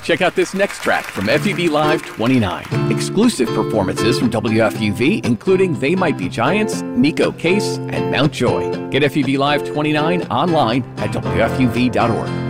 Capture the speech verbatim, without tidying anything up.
Check out this next track from F U V Live twenty-nine. Exclusive performances from W F U V, including They Might Be Giants, Nico Case, and Mount Joy. Get F U V Live twenty-nine online at W F U V dot org.